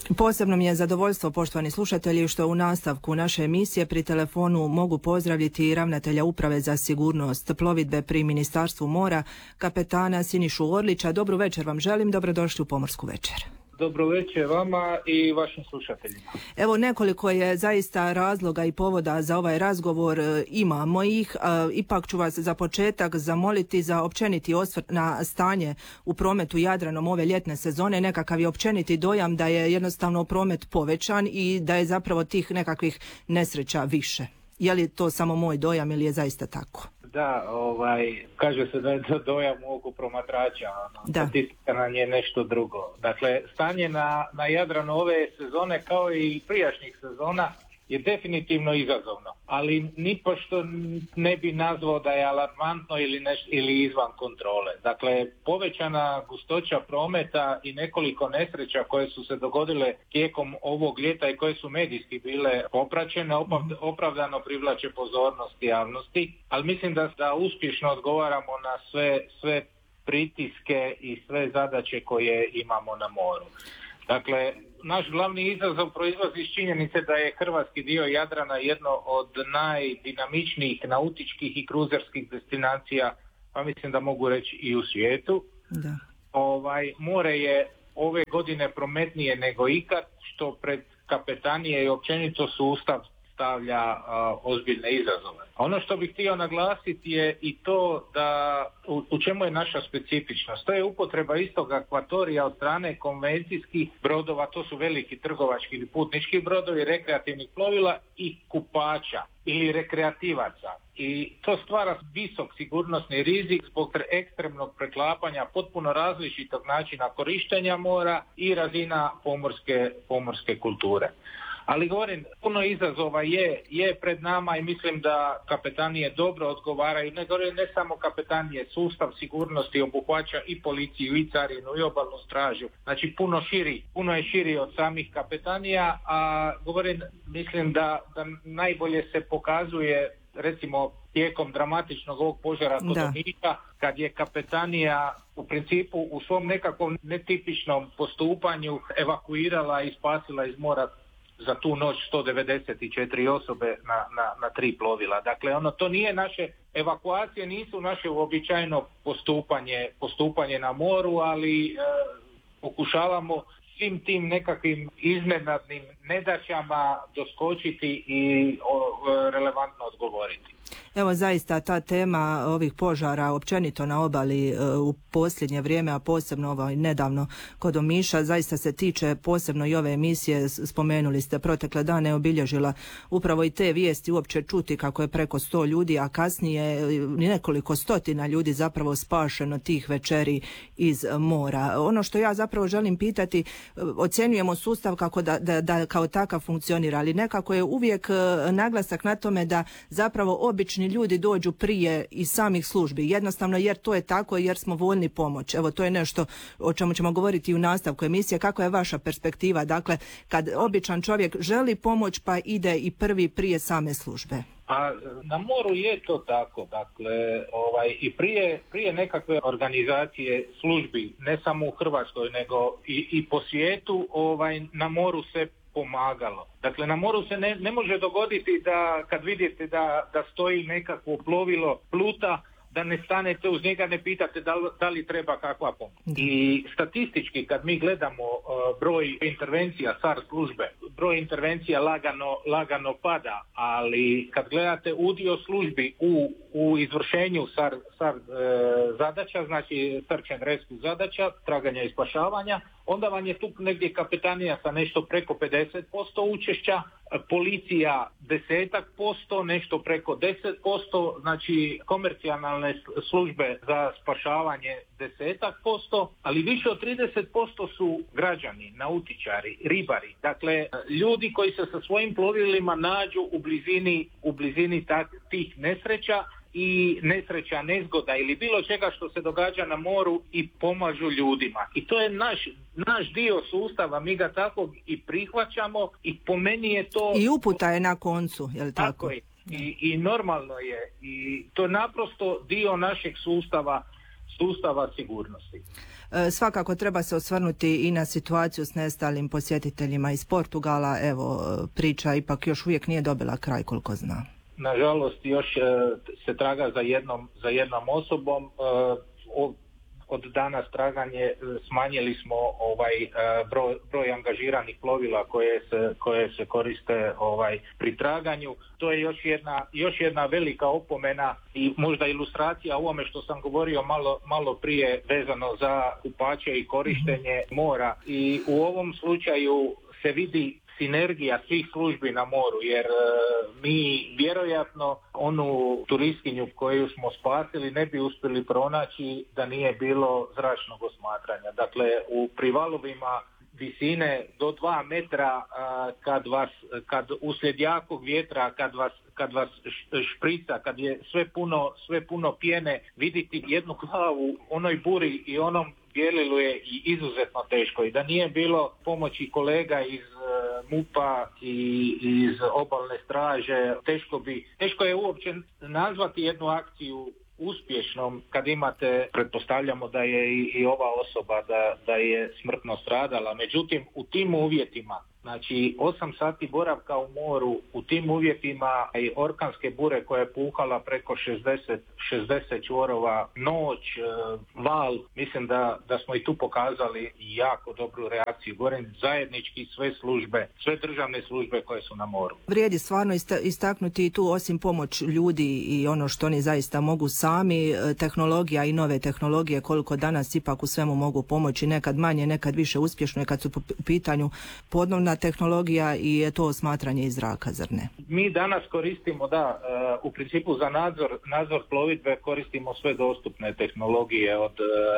Posebno mi je zadovoljstvo, poštovani slušatelji, što u nastavku naše emisije pri telefonu mogu pozdraviti ravnatelja Uprave za sigurnost plovidbe pri Ministarstvu mora, kapetana Sinišu Orlića. Dobru večer vam želim, dobrodošli u Pomorsku večer. Dobro večer vama i vašim slušateljima. Evo, nekoliko je zaista razloga i povoda za ovaj razgovor, imamo ih. Ipak ću vas za početak zamoliti za općeniti osvrt na stanje u prometu Jadranom ove ljetne sezone. Nekakav je općeniti dojam da je jednostavno promet povećan i da je zapravo tih nekakvih nesreća više. Je li to samo moj dojam ili je zaista tako? Da, kaže se da je to dojam u oku promatrača, statistika nam je nešto drugo. Dakle, stanje na Jadranu ove sezone kao i prijašnjih sezona je definitivno izazovno, ali nipošto ne bi nazvao da je alarmantno ili izvan kontrole. Dakle, povećana gustoća prometa i nekoliko nesreća koje su se dogodile tijekom ovog ljeta i koje su medijski bile popraćene, opravdano privlače pozornost javnosti, ali mislim da uspješno odgovaramo na sve pritiske i sve zadaće koje imamo na moru. Dakle, naš glavni izazov proizlazi iz činjenice da je hrvatski dio Jadrana jedno od najdinamičnijih nautičkih i kruzerskih destinacija, pa mislim da mogu reći i u svijetu. Da. More je ove godine prometnije nego ikad, što pred kapetanije i općenito sustav stavlja ozbiljne izazove. Ono što bih htio naglasiti je i to da u čemu je naša specifičnost. To je upotreba istog akvatorija od strane konvencijskih brodova, to su veliki trgovački ili putnički brodovi, rekreativnih plovila i kupača ili rekreativaca. I to stvara visok sigurnosni rizik zbog ekstremnog preklapanja potpuno različitog načina korištenja mora i razina pomorske kulture. Ali govorim, puno izazova je pred nama i mislim da kapetanije dobro odgovaraju. Ne samo kapetanije, sustav sigurnosti obuhvaća i policiju, i carinu, i obalnu stražu. Znači puno je širi od samih kapetanija, a govorim, mislim da najbolje se pokazuje recimo tijekom dramatičnog ovog požara kod Omiša, kad je kapetanija u principu u svom nekakvom netipičnom postupanju evakuirala i spasila iz mora za tu noć 194 osobe na 3 plovila. Dakle, to nije naše evakuacije, nisu naše uobičajeno postupanje na moru, ali pokušavamo svim tim nekakvim iznenadnim nedaćama doskočiti i relevantno odgovoriti. Evo, zaista ta tema ovih požara općenito na obali u posljednje vrijeme, a posebno nedavno kod Omiša, zaista se tiče posebno i ove emisije. Spomenuli ste, protekle dane obilježila upravo i te vijesti, uopće čuti kako je preko 100 ljudi, a kasnije nekoliko stotina ljudi zapravo spašeno tih večeri iz mora. Ono što ja zapravo želim pitati, ocjenjujemo sustav kako da kao takav funkcionira, ali nekako je uvijek naglasak na tome da zapravo obični ljudi dođu prije i samih službi, jednostavno jer to je tako, jer smo voljni pomoć. Evo, to je nešto o čemu ćemo govoriti u nastavku emisije. Kako je vaša perspektiva, dakle, kad običan čovjek želi pomoć pa ide i prvi prije same službe? A na moru je to tako, dakle, i prije nekakve organizacije službi, ne samo u Hrvatskoj, nego i po svijetu, na moru se pomagalo. Dakle, na moru se ne može dogoditi da kad vidite da stoji nekakvo plovilo pluta, da ne stanete uz njega, ne pitate da li treba kakva pomoć. I statistički kad mi gledamo broj intervencija SAR službe, broj intervencija lagano pada, ali kad gledate udio službi u izvršenju SAR zadaća, znači search and rescue zadaća, traganja i spašavanja, onda vam je tu negdje kapetanija sa nešto preko 50% učešća, policija 10%, nešto preko 10%, znači komercijalne službe za spašavanje 10%, ali više od 30% su građani, nautičari, ribari. Dakle, ljudi koji se sa svojim plovilima nađu u blizini tih nesreća i nesreća, nezgoda ili bilo čega što se događa na moru i pomažu ljudima. I to je naš dio sustava, mi ga tako i prihvaćamo i po meni je to... I uputa je na koncu, je li tako? Tako je. I normalno je. I to je naprosto dio našeg sustava sigurnosti. Svakako treba se osvrnuti i na situaciju s nestalim posjetiteljima iz Portugala. Evo, priča ipak još uvijek nije dobila kraj, koliko znam. Nažalost, još se traga za jednom osobom. Od danas traganje smanjili smo broj angažiranih plovila koje se koriste pri traganju. To je još jedna velika opomena i možda ilustracija ovome što sam govorio malo prije vezano za kupače i korištenje mora. I u ovom slučaju se vidi sinergija svih službi na moru, jer mi vjerojatno onu turistkinju koju smo spasili ne bi uspjeli pronaći da nije bilo zračnog osmatranja. Dakle, u privalovima visine do 2 metra, kad uslijed jakog vjetra, kad vas šprica, kad je sve puno pjene, vidjeti jednu glavu onoj buri i onom bijelilu je i izuzetno teško. I da nije bilo pomoći kolega iz MUP-a i iz obalne straže, teško je uopće nazvati jednu akciju uspješnom kad imate, pretpostavljamo da je i ova osoba da je smrtno stradala. Međutim, u tim uvjetima, znači 8 sati boravka u moru, u tim uvjetima i orkanske bure koja je puhala preko 60 čvorova, noć, val, mislim da smo i tu pokazali jako dobru reakciju. Govorim zajednički sve državne službe koje su na moru. Vrijedi stvarno istaknuti i tu, osim pomoć ljudi i ono što oni zaista mogu sami, tehnologija i nove tehnologije koliko danas ipak u svemu mogu pomoći, nekad manje, nekad više uspješno, kad su po pitanju podnovna tehnologija i to osmatranje iz zraka, zar ne? Mi danas koristimo, u principu za nadzor plovidbe koristimo sve dostupne tehnologije, od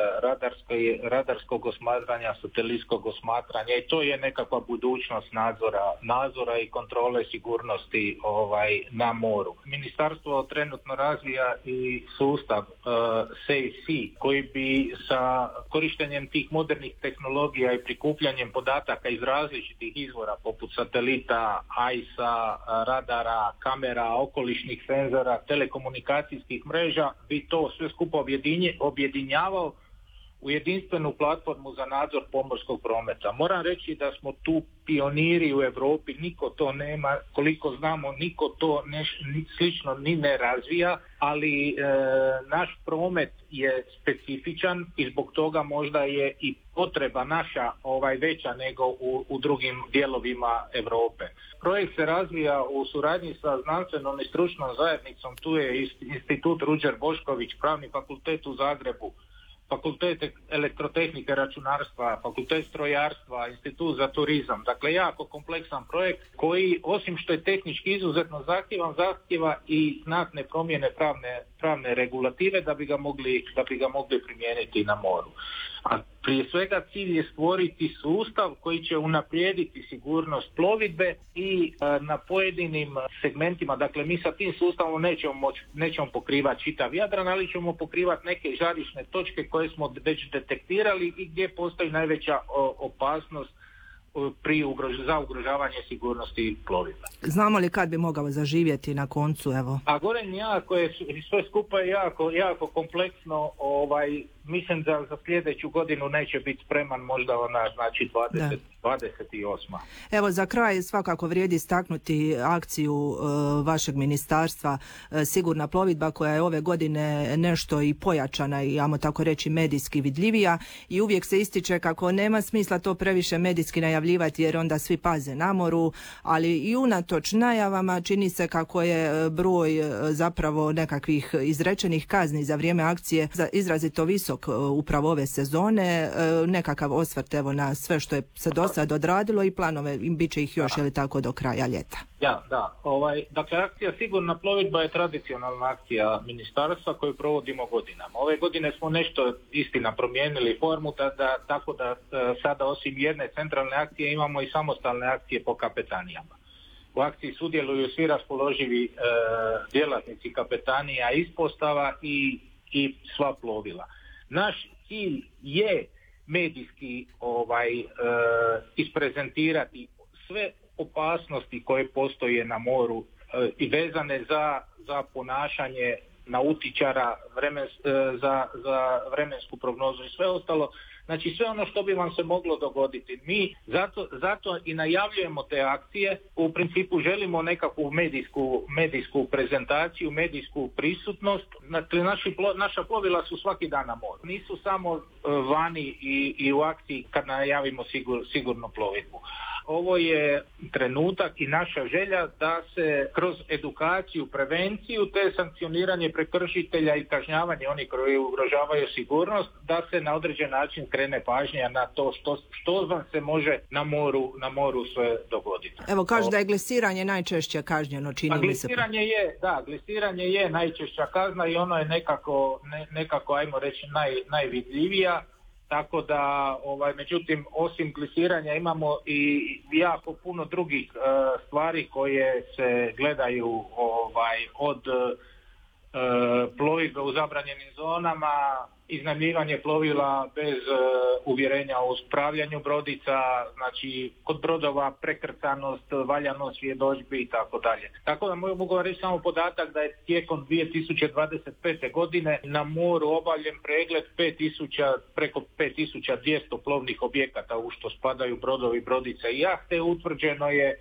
radarskog osmatranja, satelitskog osmatranja, i to je nekakva budućnost nadzora i kontrole sigurnosti na moru. Ministarstvo trenutno razvija i sustav SafeSea koji bi sa korištenjem tih modernih tehnologija i prikupljanjem podataka iz različitih izvora poput satelita, AIS-a, radara, kamera, okolišnih senzora, telekomunikacijskih mreža bi to sve skupo objedinjavao u jedinstvenu platformu za nadzor pomorskog prometa. Moram reći da smo tu pioniri u Europi, niko to nema, koliko znamo, niko to slično ni ne razvija, ali naš promet je specifičan i zbog toga možda je i potreba naša veća nego u drugim dijelovima Europe. Projekt se razvija u suradnji sa znanstvenom i stručnom zajednicom, tu je Institut Ruđer Bošković, Pravni fakultet u Zagrebu, Fakultet elektrotehnike, računarstva, Fakultet strojarstva, Institut za turizam. Dakle, jako kompleksan projekt koji, osim što je tehnički izuzetno zahtjeva i znatne promjene pravne regulative da bi ga mogli primijeniti na moru. A prije svega cilj je stvoriti sustav koji će unaprijediti sigurnost plovidbe i na pojedinim segmentima, dakle mi sa tim sustavom nećemo pokrivati čitav Jadran, ali ćemo pokrivati neke žarišne točke koje smo već detektirali i gdje postoji najveća opasnost za ugrožavanje sigurnosti plovidbe. Znamo li kad bi mogao zaživjeti na koncu, evo? A goren jako je, sve skupa je jako kompleksno, mislim da za sljedeću godinu neće biti spreman, možda znači 28. Evo, za kraj svakako vrijedi istaknuti akciju vašeg ministarstva Sigurna plovidba, koja je ove godine nešto i pojačana i, ajmo tako reći, medijski vidljivija, i uvijek se ističe kako nema smisla to previše medijski najavljivati jer onda svi paze na moru, ali i unatoč najavama čini se kako je broj zapravo nekakvih izrečenih kazni za vrijeme akcije izrazito visok upravo ove sezone. Nekakav osvrt evo na sve što je se do sad odradilo i planove, bit će ih još, ili tako, do kraja ljeta. Dakle, akcija Sigurna plovidba je tradicionalna akcija ministarstva koju provodimo godinama. Ove godine smo nešto, istina, promijenili formu, tako da sada osim jedne centralne akcije imamo i samostalne akcije po kapetanijama. U akciji sudjeluju svi raspoloživi djelatnici kapetanija, ispostava i sva plovila. Naš cilj je medijski isprezentirati sve opasnosti koje postoje na moru i vezane za ponašanje nautičara, za vremensku prognozu i sve ostalo. znači sve ono što bi vam se moglo dogoditi. Mi zato i najavljujemo te akcije, u principu želimo nekakvu medijsku prezentaciju, medijsku prisutnost. Dakle, naša plovila su svaki dan na moru. Nisu samo vani i u akciji kad najavimo sigurnu plovidbu. Ovo je trenutak i naša želja da se kroz edukaciju, prevenciju, te sankcioniranje prekršitelja i kažnjavanje onih koji ugrožavaju sigurnost, da se na određen način krene pažnja na to što vam se može na moru sve dogoditi. Evo, kaže da je glesiranje najčešće kažnjeno, čini mi se. Glesiranje je najčešća kazna i ono je nekako ajmo reći, najvidljivija. Tako da, međutim, osim glesiranja imamo i jako puno drugih stvari koje se gledaju od plovidbe u zabranjenim zonama, iznajmljivanje plovila bez uvjerenja o upravljanju brodica, znači kod brodova prekrcanost, valjanost svjedodžbi i tako dalje. Tako da mogu reći samo podatak da je tijekom 2025. godine na moru obavljen pregled preko 5200 plovnih objekata u što spadaju brodovi, brodice i jahte. Utvrđeno je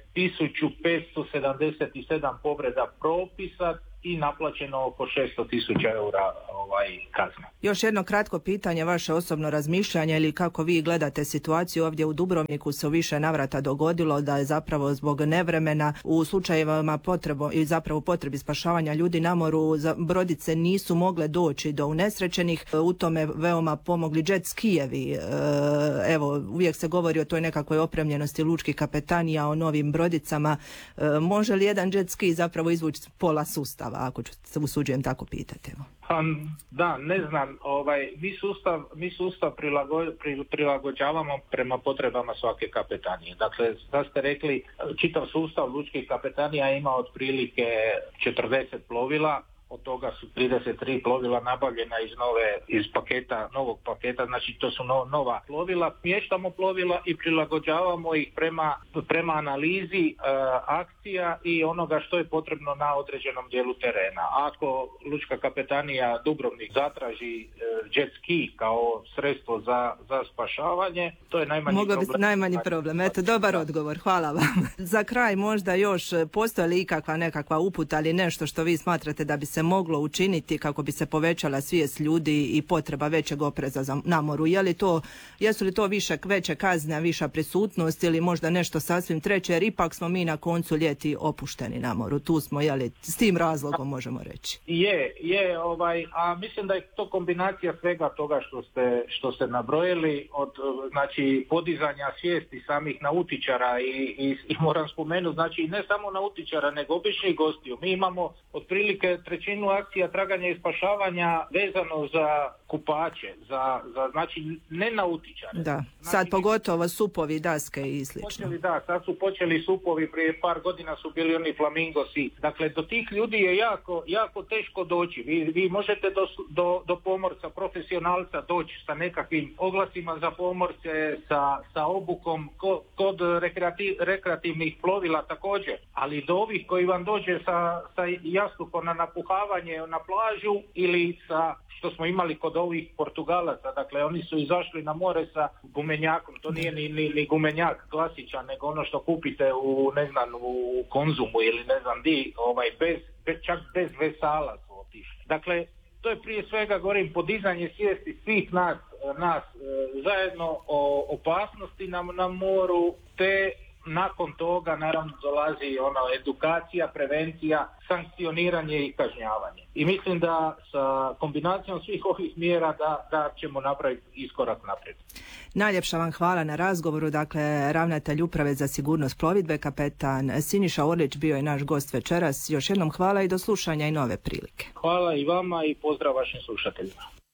1577 povreda propisa i naplaćeno oko 600.000 eura kazna. Još jedno kratko pitanje, vaše osobno razmišljanje ili kako vi gledate situaciju ovdje u Dubrovniku. Se u više navrata dogodilo da je zapravo zbog nevremena u slučajevima potrebi spašavanja ljudi na moru brodice nisu mogle doći do unesrećenih, u tome veoma pomogli jet skijevi. Evo, uvijek se govori o toj nekakvoj opremljenosti lučkih kapetanija, o novim brodicama. Može li jedan jet ski zapravo izvući pola sustava, ako se usuđujem tako pitati? Evo. Da, ne znam, mi sustav prilagođavamo prema potrebama svake kapetanije. Dakle, da ste rekli, čitav sustav lučkih kapetanija ima otprilike 40 plovila, od toga su 33 plovila nabavljena iz novog paketa, znači to su nova plovila. Mještamo plovila i prilagođavamo ih prema analizi akcija i onoga što je potrebno na određenom dijelu terena. Ako lučka kapetanija Dubrovnik zatraži jet ski kao sredstvo za spašavanje, to je najmanji problem. Moglo biti najmanji problem. Eto, dobar odgovor. Hvala vam. Za kraj možda još postoji li nekakva uputa ili nešto što vi smatrate da bi se moglo učiniti kako bi se povećala svijest ljudi i potreba većeg opreza na moru? Jesu li to veće kazne, viša prisutnost ili možda nešto sasvim treće, jer ipak smo mi na koncu ljeti opušteni na moru. Tu smo, s tim razlogom možemo reći. A mislim da je to kombinacija svega toga što ste nabrojili, od znači podizanja svijesti samih nautičara i moram spomenuti, znači ne samo nautičara nego običnih gostiju. Mi imamo otprilike trećinu akcija traganja i spašavanja vezano za kupače, znači ne nautičare. Da, sad pogotovo supovi, daske i slično. Sad su počeli supovi, prije par godina su bili oni flamingosi. Dakle, do tih ljudi je jako teško doći. Vi možete do pomorca, profesionalca doći sa nekakvim oglasima za pomorce, sa obukom, kod rekreativnih plovila također, ali do ovih koji vam dođe sa jastukom na napuhavanje na plažu ili sa što smo imali kod ovih Portugalaca, dakle oni su izašli na more sa gumenjakom, to nije ni gumenjak klasičan, nego ono što kupite u Konzumu ili ne znam di, čak bez vesala su otišli. Dakle, to je prije svega, govorim, podizanje svijesti svih nas zajedno o opasnosti na moru, te nakon toga naravno dolazi edukacija, prevencija, sankcioniranje i kažnjavanje. I mislim da sa kombinacijom svih ovih mjera da ćemo napraviti iskorak naprijed. Najljepša vam hvala na razgovoru. Dakle, ravnatelj Uprave za sigurnost plovidbe, kapetan Siniša Orlić bio je naš gost večeras. Još jednom hvala i do slušanja i nove prilike. Hvala i vama i pozdrav vašim slušateljima.